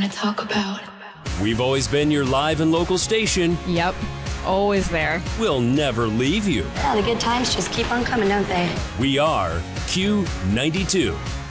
want to talk about. We've always been your live and local station. Yep, always there. We'll never leave you. Yeah, the good times just keep on coming, don't they? We are Q92.